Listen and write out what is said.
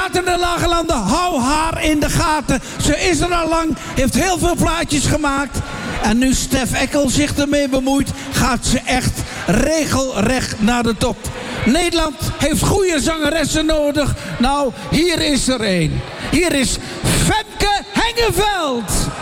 Theater de Lage Landen, hou haar in de gaten. Ze is er al lang, heeft heel veel plaatjes gemaakt. En nu Stef Eckel zich ermee bemoeit, gaat ze echt regelrecht naar de top. Nederland heeft goede zangeressen nodig. Nou, hier is er één. Hier is Femke Hengeveld.